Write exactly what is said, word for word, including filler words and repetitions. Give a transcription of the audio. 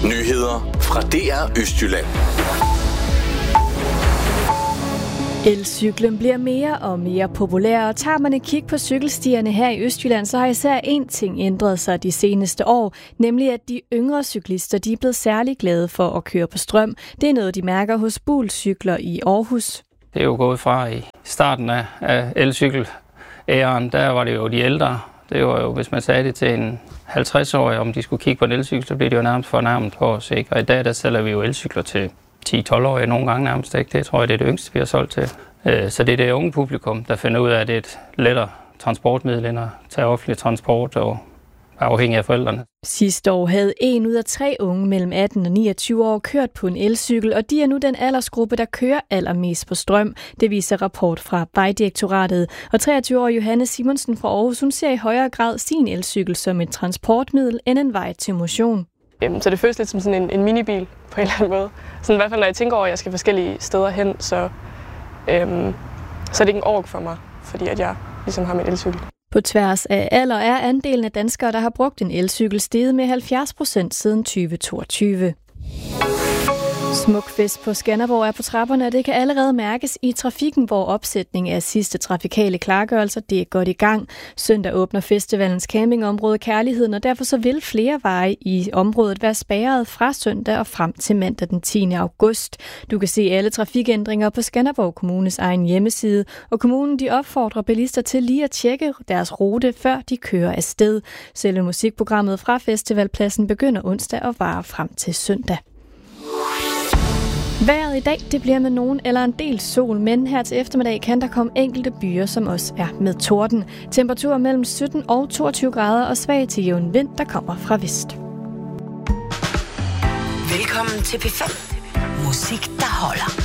Nyheder fra D R Østjylland. Elcyklen bliver mere og mere populær, og tager man et kig på cykelstierne her i Østjylland, så har især én ting ændret sig de seneste år, nemlig at de yngre cyklister de er blevet særlig glade for at køre på strøm. Det er noget, de mærker hos Buhl Cykler i Aarhus. Det er jo gået fra i starten af, af elcykel-æren, der var det jo de ældre. Det var jo, hvis man sagde det til en halvtreds-årig, om de skulle kigge på en elcykel, så blev det jo nærmest fornærmet på os, ikke? Og i dag, der sælger vi jo elcykler til ti tolv-årige nogle gange nærmest, ikke? Det tror jeg, det er det yngste, vi har solgt til. Så det er det unge publikum, der finder ud af, at det er et lettere transportmiddel end at tage offentlig transport og er afhængig af forældrene. Sidste år havde en ud af tre unge mellem atten og niogtyve år kørt på en elcykel, og de er nu den aldersgruppe, der kører allermest på strøm. Det viser rapport fra Vejdirektoratet. Og treogtyve-årige Johanne Simonsen fra Aarhus, hun ser i højere grad sin elcykel som et transportmiddel end en vej til motion. Så det føles lidt som sådan en, en minibil på en eller anden måde. Sådan i hvert fald, når jeg tænker over, at jeg skal forskellige steder hen, så, øhm, så er det ikke en ork for mig, fordi at jeg ligesom har min elcykel. På tværs af alder er andelen af danskere, der har brugt en elcykel, steget med halvfjerds procent siden tyve toogtyve. Smuk fest på Skanderborg er på trapperne, og det kan allerede mærkes i trafikken, hvor opsætning af sidste trafikale klargørelser det er godt i gang. Søndag åbner festivalens campingområde Kærligheden, og derfor så vil flere veje i området være spærret fra søndag og frem til mandag den tiende august. Du kan se alle trafikændringer på Skanderborg Kommunes egen hjemmeside, og kommunen de opfordrer bilister til lige at tjekke deres rute, før de kører afsted. Selve musikprogrammet fra festivalpladsen begynder onsdag og varer frem til søndag. Vejret i dag, det bliver med nogen eller en del sol, men her til eftermiddag kan der komme enkelte byer, som også er med torden. Temperatur mellem sytten og toogtyve grader og svag til jævn vind, der kommer fra vest. Velkommen til P fem. Musik, der holder.